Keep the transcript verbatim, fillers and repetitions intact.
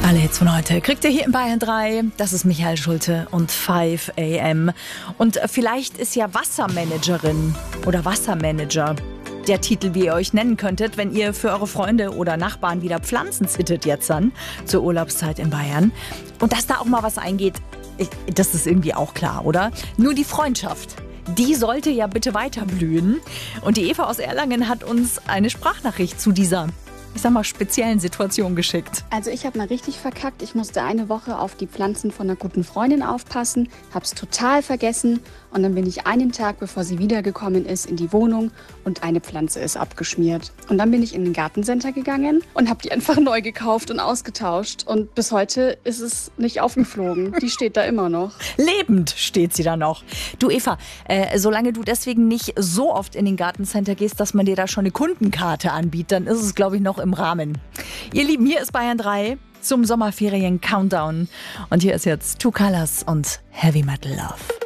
Alle Hits von heute kriegt ihr hier in Bayern drei. Das ist Michael Schulte und fünf a m. Und vielleicht ist ja Wassermanagerin oder Wassermanager der Titel, wie ihr euch nennen könntet, wenn ihr für eure Freunde oder Nachbarn wieder Pflanzen zittet jetzt dann zur Urlaubszeit in Bayern. Und dass da auch mal was eingeht, das ist irgendwie auch klar, oder? Nur die Freundschaft, die sollte ja bitte weiter blühen. Und die Eva aus Erlangen hat uns eine Sprachnachricht zu dieser, ich sag mal, speziellen Situation geschickt. Also ich habe mal richtig verkackt. Ich musste eine Woche auf die Pflanzen von einer guten Freundin aufpassen, hab's total vergessen und dann bin ich einen Tag, bevor sie wiedergekommen ist, in die Wohnung und eine Pflanze ist abgeschmiert. Und dann bin ich in den Gartencenter gegangen und habe die einfach neu gekauft und ausgetauscht und bis heute ist es nicht aufgeflogen. Die steht da immer noch. Lebend steht sie da noch. Du Eva, äh, solange du deswegen nicht so oft in den Gartencenter gehst, dass man dir da schon eine Kundenkarte anbietet, dann ist es, glaube ich, noch im Rahmen. Ihr Lieben, hier ist Bayern drei zum Sommerferien-Countdown. Und hier ist jetzt Two Colors und Heavy Metal Love.